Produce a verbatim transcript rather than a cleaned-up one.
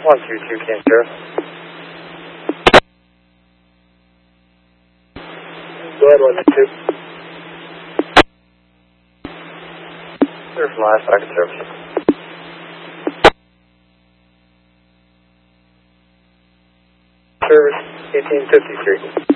one two two, can sir. Go ahead, one two two. Clear from last, I can service. Service eighteen fifty-three.